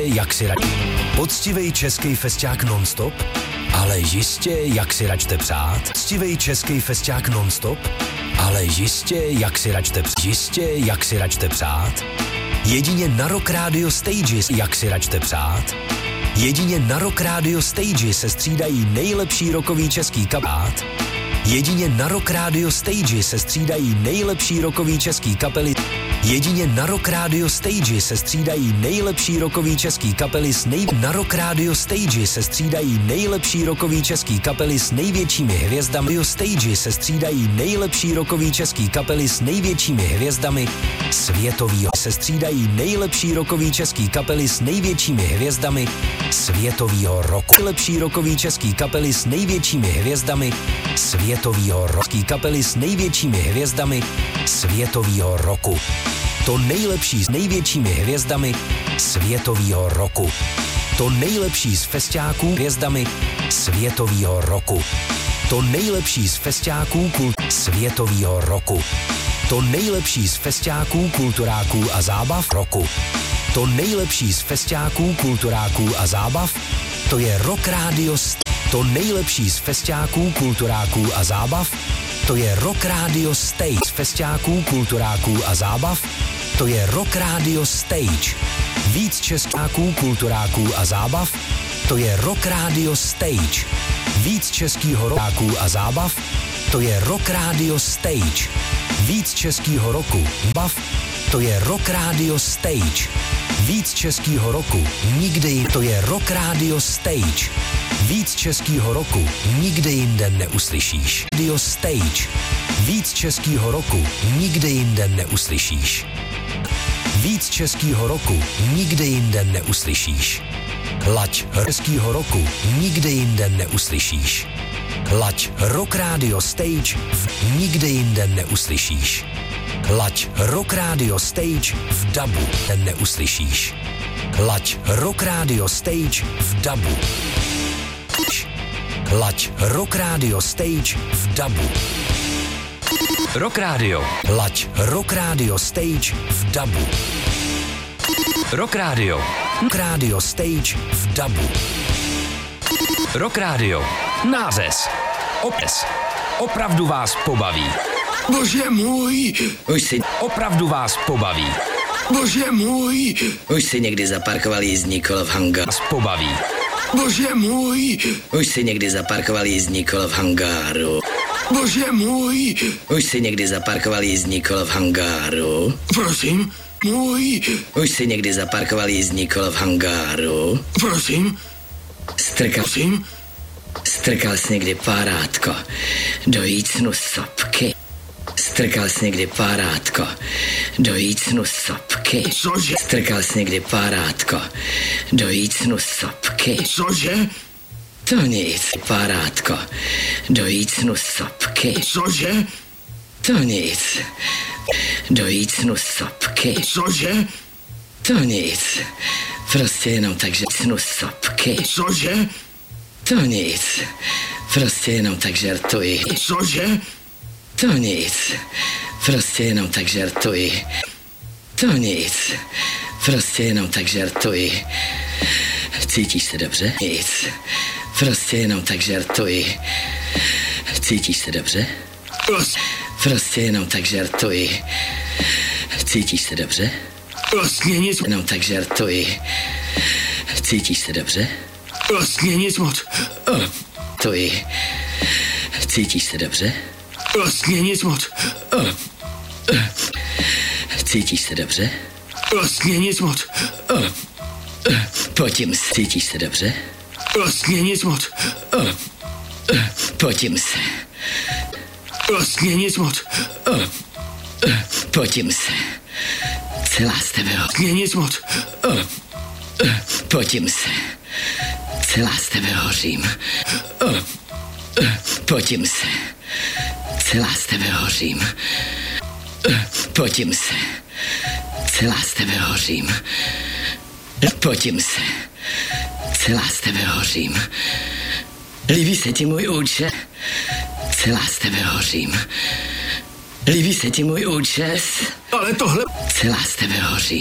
jak si radí. Poctivej český festiák non-stop, ale jistě, jak si račte přát. Poctivej český festiák non-stop, ale jistě, jak si račte přát. Jedině na Rock Radio Stage, jak si račte přát. Jedině na Rock Radio Stage se střídají nejlepší rockový český kapát. Jedině na Rock Radio Stage se střídají nejlepší rockový český kapely. Jedině na Rock Radio Stage se střídají nejlepší rockový český kapely na Rock Radio Stage se střídají nejlepší rockový český kapely s největšími hvězdami. Radio Stage se střídají nejlepší rockový český kapely s největšími hvězdami světovýho. Se střídají nejlepší rockový český kapely s největšími hvězdami světovýho roku. Nejlepší rockový český kapely s největšími hvězdami světovýho roku. Kapely s největšími hvězdami světovýho roku. To nejlepší s největšími hvězdami světovýho roku. To nejlepší z festiáků hvězdami světovýho roku. To nejlepší z festiáků světovýho roku. To nejlepší z festiáků kulturáků a zábav roku. To nejlepší z festiáků kulturáků a zábav, to je Rock Radio. To nejlepší z festiáků kulturáků a zábav, to je Rock Radio Stage. Z festiáků kulturáků a zábav, to je Rock Radio Stage. Víc českáků kulturáků a zábav, to je Rock Radio Stage. Víc českýho rockáků a zábav, to je Rock Radio Stage. Víc českýho roku, bav, to je Rock Radio Stage. Víc českýho roku, nikde jinde, to je Rock Radio Stage. Víc českýho roku nikde jinde neuslyšíš. Radio Stage. Víc českýho roku nikde jinde neuslyšíš. Víc českýho roku nikde jinde neuslyšíš. Laď českýho roku nikde jinde neuslyšíš. Laď Rock Radio Stage nikde jinde neuslyšíš. Laď Rock Radio Stage v dabu neuslyšíš. Laď Rock Radio Stage v dabu. Laď Rock Radio Stage v dabu. Rock Radio. Laď Rock Radio Stage v dabu. Rock Radio. Rock Radio Stage v dabu. Rock Radio. Nářez. Opes. Opravdu vás pobaví. Bože můj. Už si Opravdu vás pobaví. Bože můj. Už si někdy zaparkoval jízdní kolo v hangáru. Vás pobaví. Bože můj. Už si někdy zaparkoval jízdní kolo v hangáru. Bože můj. Už si někdy zaparkoval jízdní kolo v hangáru. Prosím. Můj. Už si někdy zaparkoval jízdní kolo v hangáru. Prosím. Prosím. Strkal jsi někdy párátko do jícnu sopky. Strkal jsi někdy párátko do jícnu sopky. Cože? Strkal jsi někdy párátko do jícnu sopky. Cože? To nic. Párátko do jícnu sopky. Cože? To nic. Do jícnu sopky. Cože? To nic. Prostě jenom tak, že jícnu sopky. Cože? To nic. Prostě jenom tak žertuji. Cože? To nic. Prostě jenom tak žertuji. To nic. Prostě jenom tak žertuji. Cítíš se dobře? Nic. Prostě jenom tak žertuji. Cítíš se dobře? Prostě jenom tak žertuji. Cítíš se dobře? Vlastně nic. Jenom tak žertuji. Cítíš se dobře? Vlastně nic moc. Tuji. Cítíš se dobře? Vlastně nic moc. Cítíš se dobře? Vlastně nic moc. Potím se. Cítíš se dobře? Vlastně nic moc. Potím se. Vlastně nic moc. Potím se. Celá z tebe Vlastně nic moc. Potím se. Celá z tebe hořím. Potím se. Celá z tebe hořím. Potím se. Celá z tebe hořím. Potím se. Celá z tebe hořím. Líbí se ti můj účes? Celá z tebe hořím. Líbí se ti můj účes? Ale tohle... Celá z tebe hořím.